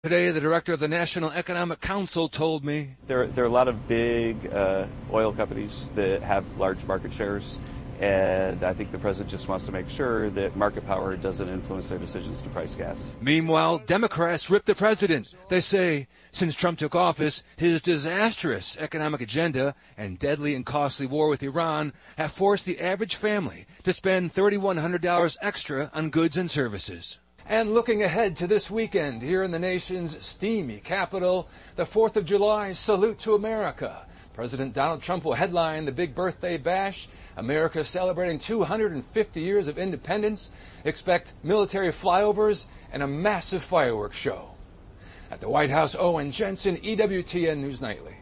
Today, the director of the National Economic Council told me there are a lot of big oil companies that have large market shares, and I think the president just wants to make sure that market power doesn't influence their decisions to price gas. Meanwhile, Democrats rip the president. They say since Trump took office, his disastrous economic agenda and deadly and costly war with Iran have forced the average family to spend $3,100 extra on goods and services. And looking ahead to this weekend here in the nation's steamy capital, the 4th of July salute to America. President Donald Trump will headline the big birthday bash. America celebrating 250 years of independence. Expect military flyovers and a massive fireworks show. At the White House, Owen Jensen, EWTN News Nightly.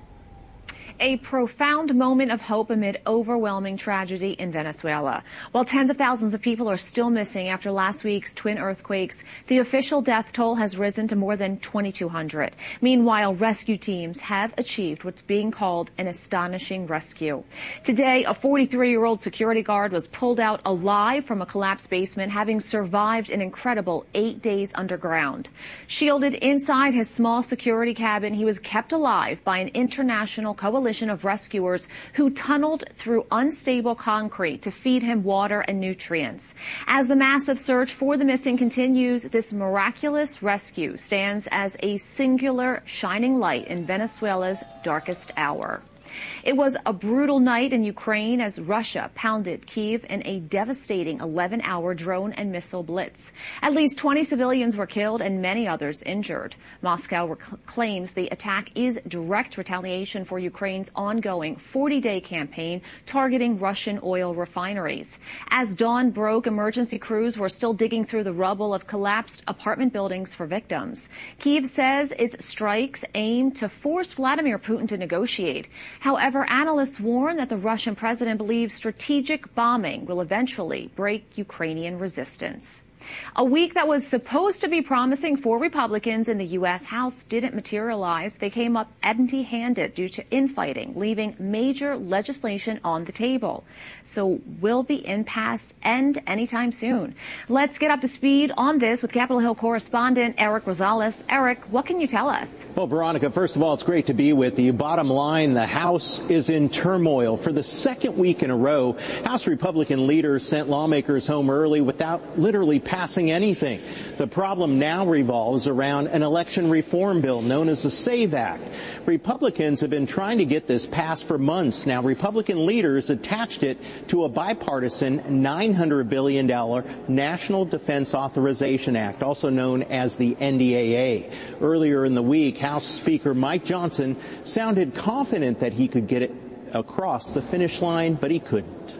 A profound moment of hope amid overwhelming tragedy in Venezuela. While tens of thousands of people are still missing after last week's twin earthquakes, the official death toll has risen to more than 2,200. Meanwhile, rescue teams have achieved what's being called an astonishing rescue. Today, a 43-year-old security guard was pulled out alive from a collapsed basement, having survived an incredible 8 days underground. Shielded inside his small security cabin, he was kept alive by an international coalition of rescuers who tunneled through unstable concrete to feed him water and nutrients. As the massive search for the missing continues, this miraculous rescue stands as a singular shining light in Venezuela's darkest hour. It was a brutal night in Ukraine as Russia pounded Kyiv in a devastating 11-hour drone and missile blitz. At least 20 civilians were killed and many others injured. Moscow claims the attack is direct retaliation for Ukraine's ongoing 40-day campaign targeting Russian oil refineries. As dawn broke, emergency crews were still digging through the rubble of collapsed apartment buildings for victims. Kyiv says its strikes aim to force Vladimir Putin to negotiate. However, analysts warn that the Russian president believes strategic bombing will eventually break Ukrainian resistance. A week that was supposed to be promising for Republicans in the U.S. House didn't materialize. They came up empty-handed due to infighting, leaving major legislation on the table. So will the impasse end anytime soon? Let's get up to speed on this with Capitol Hill correspondent Eric Rosales. Eric, what can you tell us? Well, Veronica, first of all, it's great to be with you. Bottom line, the House is in turmoil. For the second week in a row, House Republican leaders sent lawmakers home early without literally passing anything. The problem now revolves around an election reform bill known as the SAVE Act. Republicans have been trying to get this passed for months. Now, Republican leaders attached it to a bipartisan $900 billion National Defense Authorization Act, also known as the NDAA. Earlier in the week, House Speaker Mike Johnson sounded confident that he could get it across the finish line, but he couldn't.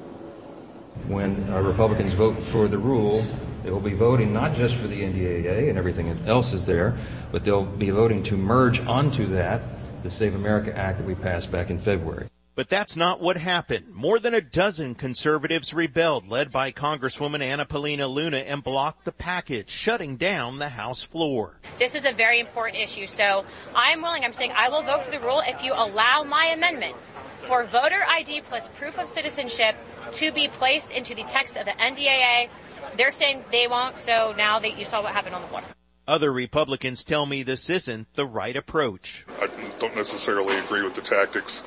When Republicans vote for the rule, they will be voting not just for the NDAA and everything else is there, but they'll be voting to merge onto that the Save America Act that we passed back in February. But that's not what happened. More than a dozen conservatives rebelled, led by Congresswoman Anna Paulina Luna, and blocked the package, shutting down the House floor. This is a very important issue, so I'm saying I will vote for the rule if you allow my amendment for voter ID plus proof of citizenship to be placed into the text of the NDAA. They're saying they won't, so now you saw what happened on the floor. Other Republicans tell me this isn't the right approach. I don't necessarily agree with the tactics.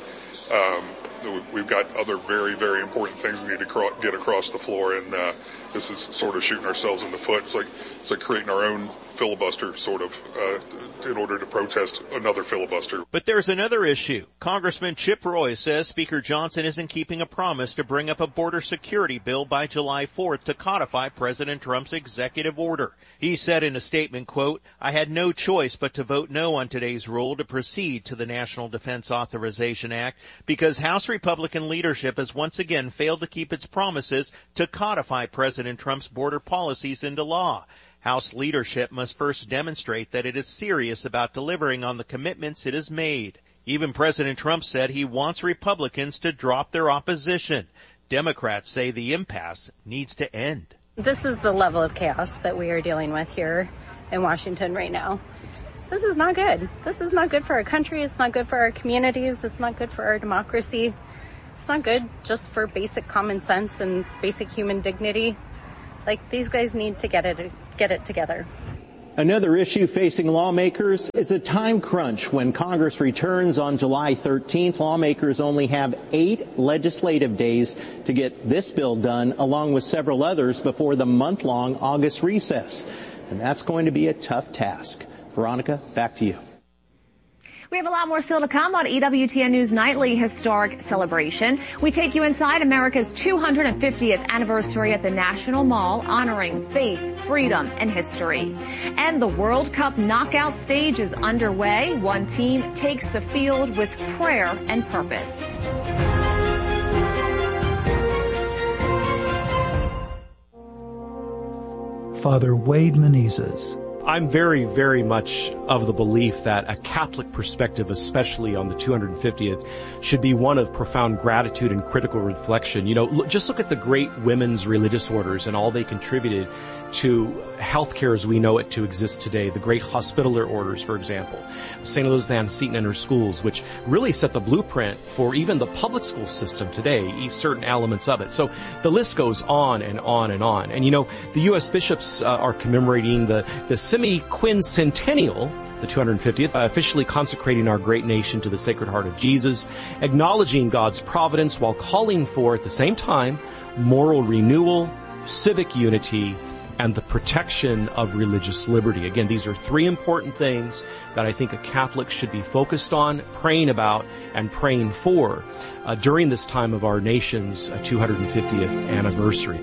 We've got other very, very important things we need to get across the floor, and this is sort of shooting ourselves in the foot. It's like creating our own filibuster, sort of, in order to protest another filibuster. But there's another issue. Congressman Chip Roy says Speaker Johnson isn't keeping a promise to bring up a border security bill by July 4th to codify President Trump's executive order. He said in a statement, quote, "I had no choice but to vote no on today's rule to proceed to the National Defense Authorization Act because House Republican leadership has once again failed to keep its promises to codify President Trump's border policies into law. House leadership must first demonstrate that it is serious about delivering on the commitments it has made. Even President Trump said he wants Republicans to drop their opposition. Democrats say the impasse needs to end." This is the level of chaos that we are dealing with here in Washington right now. This is not good. This is not good for our country. It's not good for our communities. It's not good for our democracy. It's not good just for basic common sense and basic human dignity. Like, these guys need to get it together. Another issue facing lawmakers is a time crunch. When Congress returns on July 13th, lawmakers only have 8 legislative days to get this bill done, along with several others, before the month-long August recess. And that's going to be a tough task. Veronica, back to you. We have a lot more still to come on EWTN News Nightly Historic Celebration. We take you inside America's 250th anniversary at the National Mall, honoring faith, freedom, and history. And the World Cup knockout stage is underway. One team takes the field with prayer and purpose. Father Wade Menezes. I'm very, very much of the belief that a Catholic perspective, especially on the 250th, should be one of profound gratitude and critical reflection. You know, just look at the great women's religious orders and all they contributed to healthcare as we know it to exist today. The great hospitaller orders, for example, St. Elizabeth Ann Seton and her schools, which really set the blueprint for even the public school system today, certain elements of it. So the list goes on and on and on. And you know, the U.S. bishops are commemorating the semi-quincentennial, the 250th, officially consecrating our great nation to the Sacred Heart of Jesus, acknowledging God's providence while calling for, at the same time, moral renewal, civic unity, and the protection of religious liberty. Again, these are 3 important things that I think a Catholic should be focused on, praying about, and praying for during this time of our nation's 250th anniversary.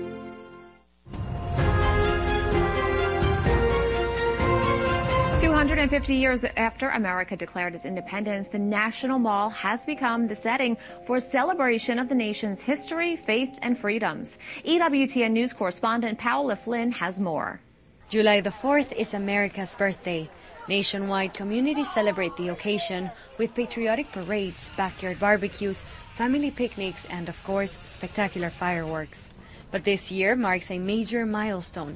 "250 years after America declared its independence, the National Mall has become the setting for a celebration of the nation's history, faith, and freedoms. EWTN News correspondent Paola Flynn has more. July the 4th is America's birthday. Nationwide, communities celebrate the occasion with patriotic parades, backyard barbecues, family picnics, and of course, spectacular fireworks. But this year marks a major milestone.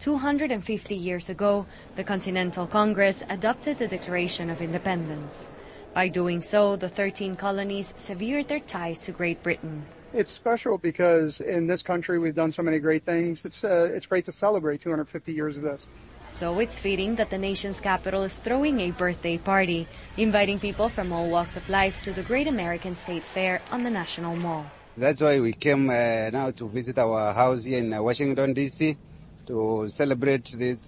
250 years ago, the Continental Congress adopted the Declaration of Independence. By doing so, the 13 colonies severed their ties to Great Britain. It's special because in this country we've done so many great things. It's great to celebrate 250 years of this. So it's fitting that the nation's capital is throwing a birthday party, inviting people from all walks of life to the Great American State Fair on the National Mall. That's why we came now to visit our house here in Washington, D.C., to celebrate this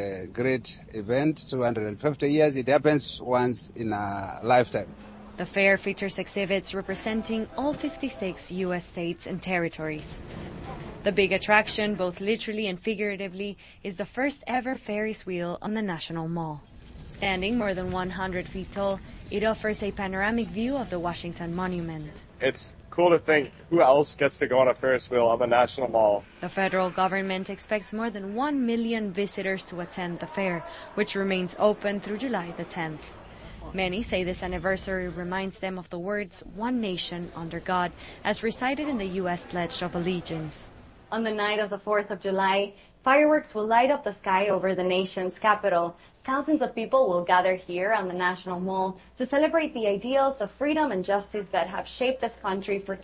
great event, 250 years. It happens once in a lifetime. The fair features exhibits representing all 56 U.S. states and territories. The big attraction, both literally and figuratively, is the first ever Ferris wheel on the National Mall. Standing more than 100 feet tall, it offers a panoramic view of the Washington Monument. It's cool to think who else gets to go on a Ferris wheel on the National Mall. The federal government expects more than 1 million visitors to attend the fair, which remains open through July the 10th. Many say this anniversary reminds them of the words, "One nation under God," as recited in the U.S. Pledge of Allegiance. On the night of the 4th of July, fireworks will light up the sky over the nation's capital. Thousands of people will gather here on the National Mall to celebrate the ideals of freedom and justice that have shaped this country for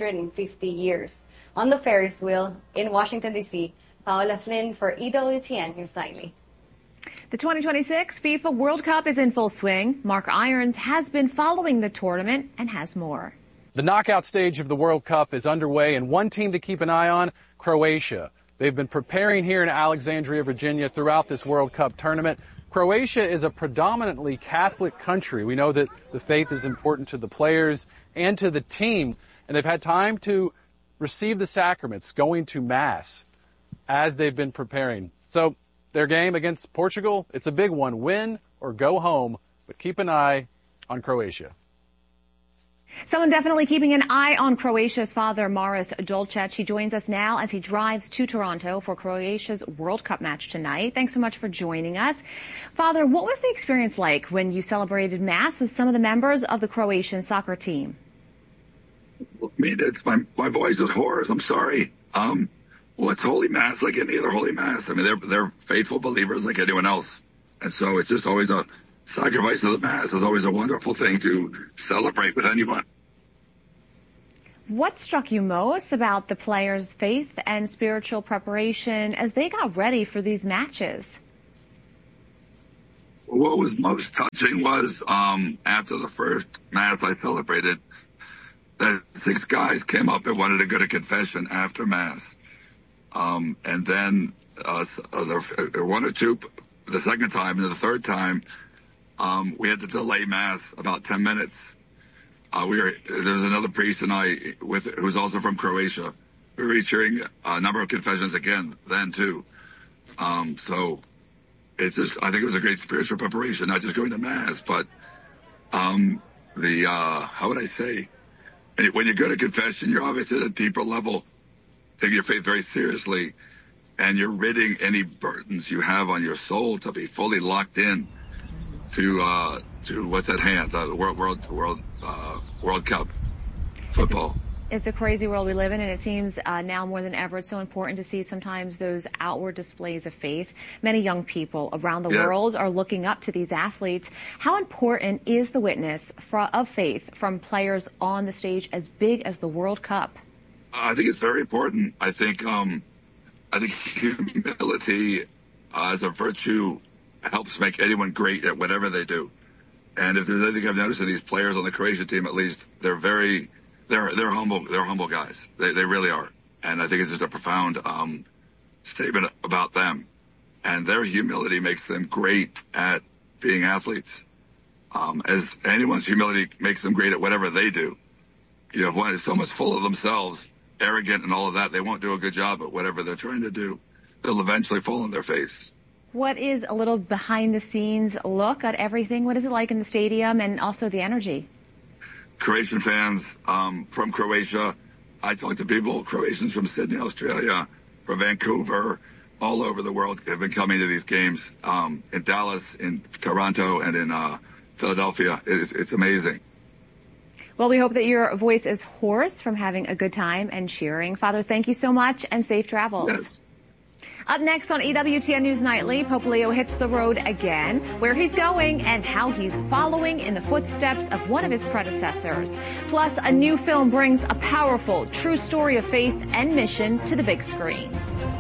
250 years. On the Ferris wheel in Washington, D.C., Paola Flynn for EWTN News Nightly. The 2026 FIFA World Cup is in full swing. Mark Irons has been following the tournament and has more. The knockout stage of the World Cup is underway, and one team to keep an eye on, Croatia. They've been preparing here in Alexandria, Virginia throughout this World Cup tournament. Croatia is a predominantly Catholic country. We know that the faith is important to the players and to the team, and they've had time to receive the sacraments, going to Mass as they've been preparing. So their game against Portugal, it's a big one. Win or go home, but keep an eye on Croatia. Someone definitely keeping an eye on Croatia's Father Maris Dolcet. He joins us now as he drives to Toronto for Croatia's World Cup match tonight. Thanks so much for joining us. Father, what was the experience like when you celebrated Mass with some of the members of the Croatian soccer team? I mean, it's my voice is hoarse. I'm sorry. Well, it's Holy Mass like any other Holy Mass. I mean, they're faithful believers like anyone else. And so it's just always a sacrifice of the Mass is always a wonderful thing to celebrate with anyone. What struck you most about the players' faith and spiritual preparation as they got ready for these matches? what was most touching was after the first Mass I celebrated, the 6 guys came up and wanted to go to confession after Mass. And then one or two the second time, and the third time we had to delay Mass about 10 minutes. There's another priest and I who's also from Croatia. We were hearing a number of confessions again then too. So it's just, I think it was a great spiritual preparation, not just going to Mass, but how would I say? When you go to confession, you're obviously at a deeper level, taking your faith very seriously, and you're ridding any burdens you have on your soul to be fully locked in to what's at hand, the World Cup football. It's a crazy world we live in, and it seems now more than ever it's so important to see sometimes those outward displays of faith. Many young people around the world are looking up to these athletes. How important is the witness of faith from players on the stage as big as the World Cup? I think it's very important. I think humility as a virtue helps make anyone great at whatever they do. And if there's anything I've noticed in these players on the Croatia team, at least, they're humble guys. They really are. And I think it's just a profound statement about them. And their humility makes them great at being athletes. As anyone's humility makes them great at whatever they do. You know, if one is someone's full of themselves, arrogant and all of that, they won't do a good job at whatever they're trying to do. They'll eventually fall on their face. What is a little behind the scenes look at everything? What is it like in the stadium and also the energy? Croatian fans from Croatia. I talk to people, Croatians from Sydney, Australia, from Vancouver, all over the world have been coming to these games in Dallas, in Toronto, and in Philadelphia. It's amazing. Well, we hope that your voice is hoarse from having a good time and cheering. Father, thank you so much and safe travels. Yes. Up next on EWTN News Nightly, Pope Leo hits the road again, where he's going and how he's following in the footsteps of one of his predecessors. Plus, a new film brings a powerful, true story of faith and mission to the big screen.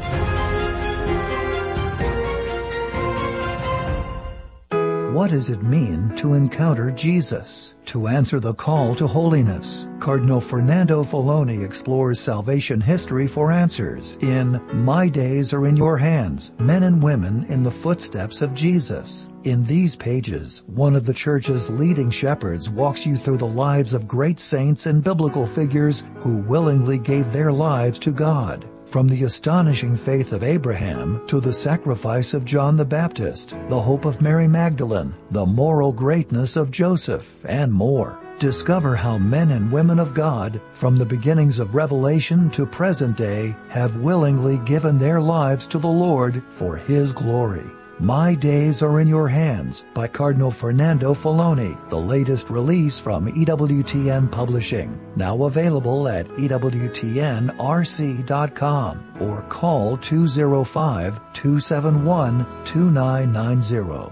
What does it mean to encounter Jesus? To answer the call to holiness, Cardinal Fernando Filoni explores salvation history for answers in My Days Are in Your Hands, Men and Women in the Footsteps of Jesus. In these pages, one of the Church's leading shepherds walks you through the lives of great saints and biblical figures who willingly gave their lives to God. From the astonishing faith of Abraham to the sacrifice of John the Baptist, the hope of Mary Magdalene, the moral greatness of Joseph, and more. Discover how men and women of God, from the beginnings of Revelation to present day, have willingly given their lives to the Lord for His glory. My Days Are in Your Hands by Cardinal Fernando Filoni, the latest release from EWTN Publishing. Now available at EWTNRC.com or call 205-271-2990.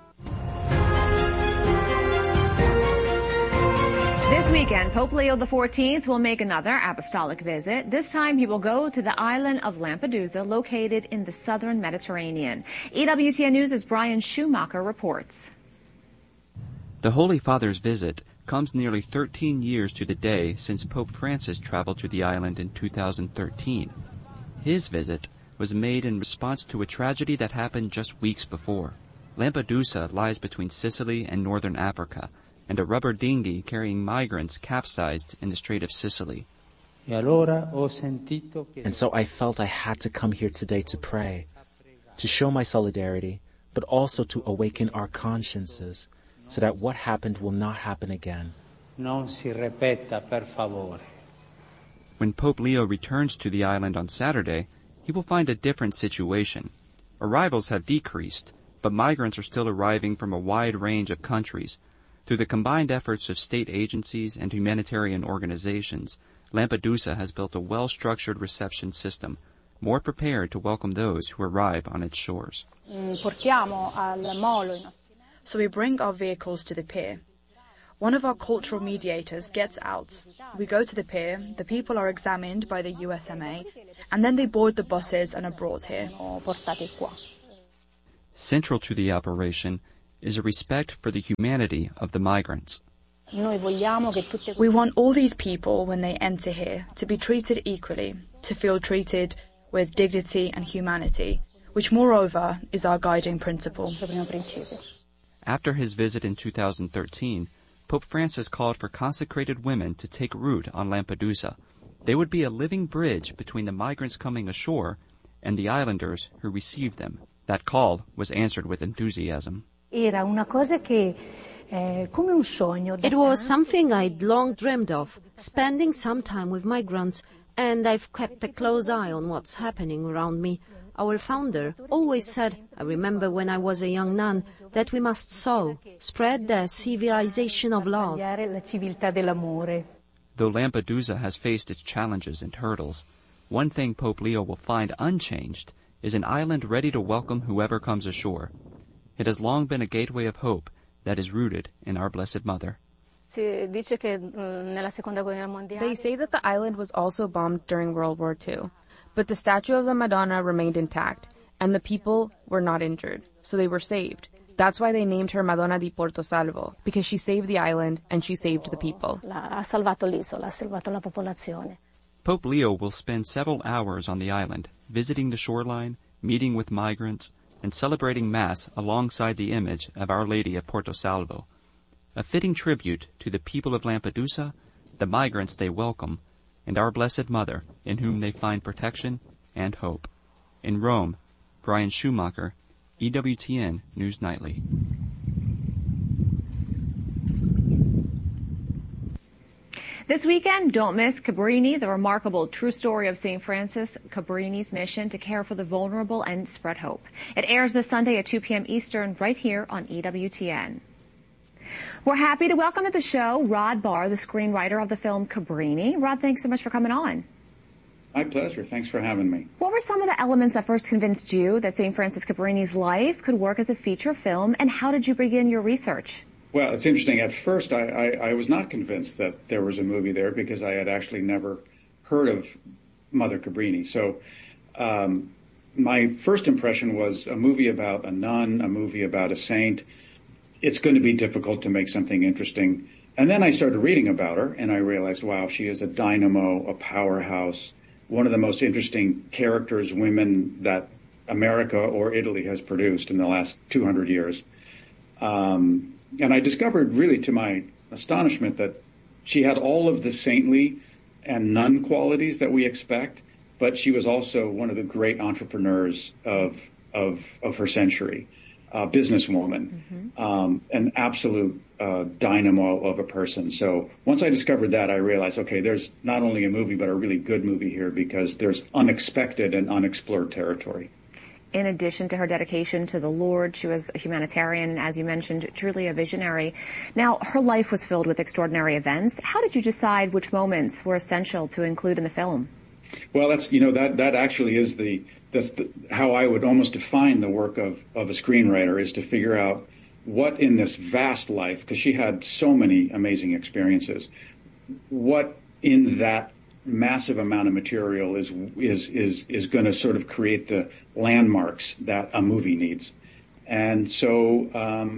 This weekend, Pope Leo XIV will make another apostolic visit. This time he will go to the island of Lampedusa, located in the southern Mediterranean. EWTN News' Brian Schumacher reports. The Holy Father's visit comes nearly 13 years to the day since Pope Francis traveled to the island in 2013. His visit was made in response to a tragedy that happened just weeks before. Lampedusa lies between Sicily and northern Africa, and a rubber dinghy carrying migrants capsized in the Strait of Sicily. And so I felt I had to come here today to pray, to show my solidarity, but also to awaken our consciences, so that what happened will not happen again. When Pope Leo returns to the island on Saturday, he will find a different situation. Arrivals have decreased, but migrants are still arriving from a wide range of countries. Through the combined efforts of state agencies and humanitarian organizations, Lampedusa has built a well-structured reception system, more prepared to welcome those who arrive on its shores. So we bring our vehicles to the pier. One of our cultural mediators gets out. We go to the pier, the people are examined by the USMA, and then they board the buses and are brought here. Central to the operation is a respect for the humanity of the migrants. We want all these people, when they enter here, to be treated equally, to feel treated with dignity and humanity, which moreover is our guiding principle. After his visit in 2013, Pope Francis called for consecrated women to take root on Lampedusa. They would be a living bridge between the migrants coming ashore and the islanders who received them. That call was answered with enthusiasm. It was something I'd long dreamed of, spending some time with migrants, and I've kept a close eye on what's happening around me. Our founder always said, I remember when I was a young nun, that we must sow, spread the civilization of love. Though Lampedusa has faced its challenges and hurdles, one thing Pope Leo will find unchanged is an island ready to welcome whoever comes ashore. It has long been a gateway of hope that is rooted in our Blessed Mother. They say that the island was also bombed during World War II, but the statue of the Madonna remained intact, and the people were not injured, so they were saved. That's why they named her Madonna di Porto Salvo, because she saved the island and she saved the people. Pope Leo will spend several hours on the island, visiting the shoreline, meeting with migrants, and celebrating Mass alongside the image of Our Lady of Porto Salvo, a fitting tribute to the people of Lampedusa, the migrants they welcome, and our Blessed Mother, in whom they find protection and hope. In Rome, Brian Schumacher, EWTN News Nightly. This weekend, don't miss Cabrini, the remarkable true story of St. Francis Cabrini's mission to care for the vulnerable and spread hope. It airs this Sunday at 2 p.m. Eastern right here on EWTN. We're happy to welcome to the show Rod Barr, the screenwriter of the film Cabrini. Rod, thanks so much for coming on. My pleasure. Thanks for having me. What were some of the elements that first convinced you that St. Francis Cabrini's life could work as a feature film, and how did you begin your research? Well, it's interesting. At first, I was not convinced that there was a movie there because I had actually never heard of Mother Cabrini. So my first impression was a movie about a nun, a movie about a saint. It's going to be difficult to make something interesting. And then I started reading about her, and I realized, wow, she is a dynamo, a powerhouse, one of the most interesting characters, women that America or Italy has produced in the last 200 years. And I discovered, really to my astonishment, that she had all of the saintly and nun qualities that we expect, but she was also one of the great entrepreneurs of her century, a businesswoman, an absolute dynamo of a person. So once I discovered that, I realized, okay, there's not only a movie, but a really good movie here because there's unexpected and unexplored territory. In addition to her dedication to the Lord, she was a humanitarian, and as you mentioned, truly a visionary. Now, her life was filled with extraordinary events. How did you decide which moments were essential to include in the film? Well, that actually is that's how I would almost define the work of a screenwriter, is to figure out what in this vast life, because she had so many amazing experiences, what in that massive amount of material is going to sort of create the landmarks that a movie needs. And so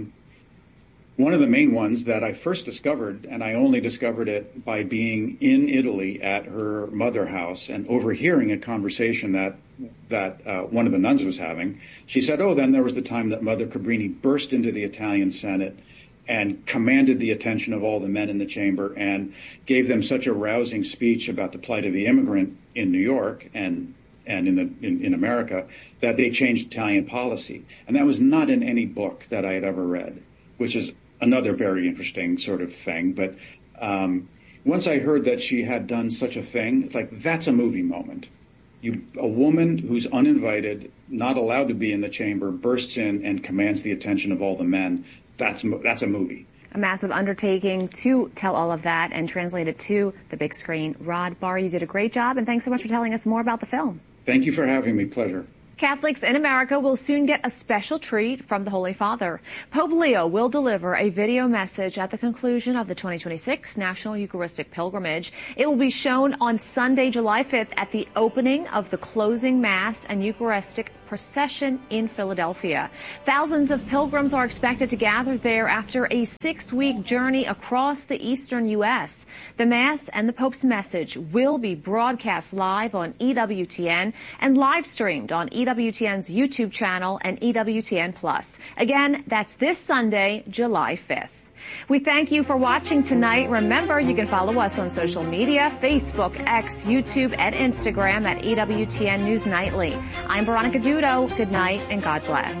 one of the main ones that I first discovered, and I only discovered it by being in Italy at her mother house and overhearing a conversation that one of the nuns was having, she said, then there was the time that Mother Cabrini burst into the Italian Senate and commanded the attention of all the men in the chamber and gave them such a rousing speech about the plight of the immigrant in New York and in America that they changed Italian policy. And that was not in any book that I had ever read, which is another very interesting sort of thing. But once I heard that she had done such a thing, it's like, that's a movie moment. A woman who's uninvited, not allowed to be in the chamber, bursts in and commands the attention of all the men. That's a movie. A massive undertaking to tell all of that and translate it to the big screen. Rod Barr, you did a great job, and thanks so much for telling us more about the film. Thank you for having me. Pleasure. Catholics in America will soon get a special treat from the Holy Father. Pope Leo will deliver a video message at the conclusion of the 2026 National Eucharistic Pilgrimage. It will be shown on Sunday, July 5th at the opening of the closing Mass and Eucharistic procession in Philadelphia. Thousands of pilgrims are expected to gather there after a 6-week journey across the eastern U.S. The Mass and the Pope's message will be broadcast live on EWTN and live streamed on EWTN's YouTube channel and EWTN Plus. Again, that's this Sunday, July 5th. We thank you for watching tonight. Remember, you can follow us on social media, Facebook, X, YouTube, and Instagram at EWTN News Nightly. I'm Veronica Dudo. Good night and God bless.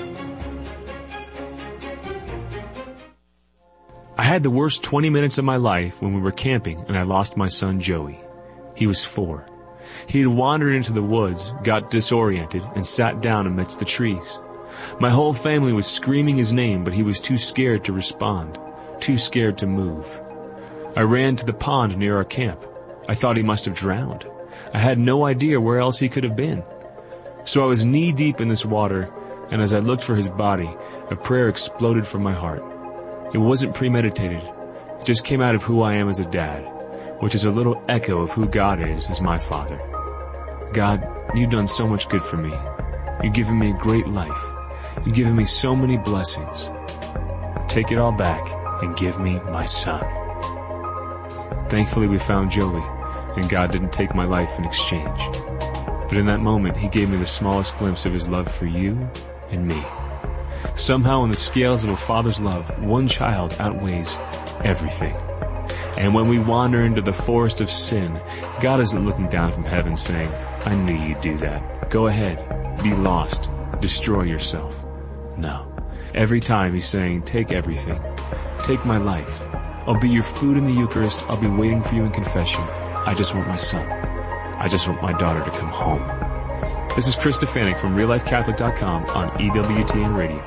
I had the worst 20 minutes of my life when we were camping and I lost my son Joey. He was 4. He had wandered into the woods, got disoriented, and sat down amidst the trees. My whole family was screaming his name, but he was too scared to respond, too scared to move. I ran to the pond near our camp. I thought he must have drowned. I had no idea where else he could have been. So I was knee-deep in this water, and as I looked for his body, a prayer exploded from my heart. It wasn't premeditated. It just came out of who I am as a dad, which is a little echo of who God is as my father. God, you've done so much good for me. You've given me a great life. You've given me so many blessings. Take it all back and give me my son. Thankfully, we found Joey, and God didn't take my life in exchange. But in that moment, he gave me the smallest glimpse of his love for you and me. Somehow, in the scales of a father's love, one child outweighs everything. And when we wander into the forest of sin, God isn't looking down from heaven saying, I knew you'd do that. Go ahead, be lost, destroy yourself. No. Every time he's saying, take everything. Take my life. I'll be your food in the Eucharist. I'll be waiting for you in confession. I just want my son. I just want my daughter to come home. This is Chris Stefanik from RealLifeCatholic.com on EWTN Radio.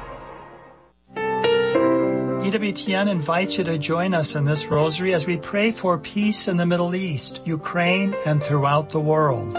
EWTN invites you to join us in this rosary as we pray for peace in the Middle East, Ukraine, and throughout the world.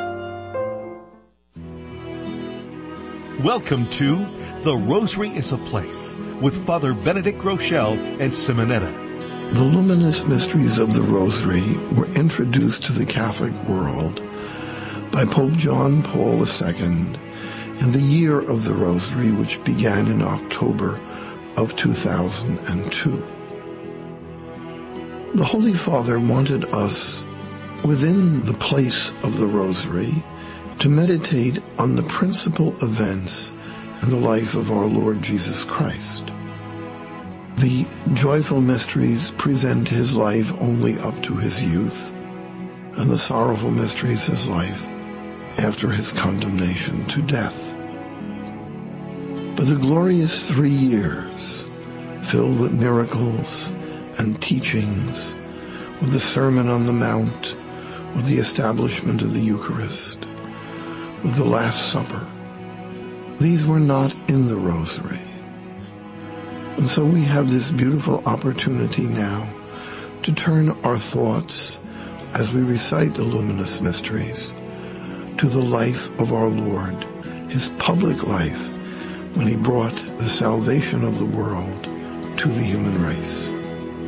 Welcome to The Rosary is a Place with Father Benedict Groeschel and Simonetta. The luminous mysteries of the Rosary were introduced to the Catholic world by Pope John Paul II in the Year of the Rosary, which began in October of 2002. The Holy Father wanted us, within the place of the Rosary, to meditate on the principal events in the life of our Lord Jesus Christ. The joyful mysteries present his life only up to his youth, and the sorrowful mysteries his life after his condemnation to death. But the glorious 3 years, filled with miracles and teachings, with the Sermon on the Mount, with the establishment of the Eucharist, with the Last Supper, these were not in the Rosary. And so we have this beautiful opportunity now to turn our thoughts, as we recite the luminous mysteries, to the life of our Lord, his public life, when he brought the salvation of the world to the human race.